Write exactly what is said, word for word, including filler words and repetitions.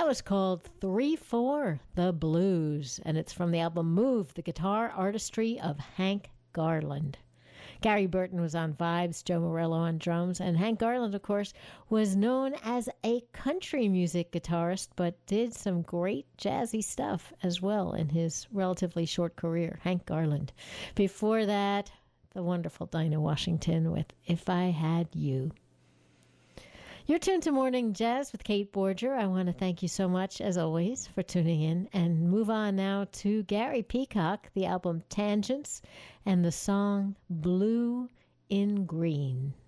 That was called three four, The Blues, and it's from the album Move, the guitar artistry of Hank Garland. Gary Burton was on vibes, Joe Morello on drums, and Hank Garland, of course, was known as a country music guitarist, but did some great jazzy stuff as well in his relatively short career. Hank Garland. Before that, the wonderful Dinah Washington with If I Had You. You're tuned to Morning Jazz with Kate Borger. I want to thank you so much, as always, for tuning in, and move on now to Gary Peacock, the album Tangents, and the song Blue in Green.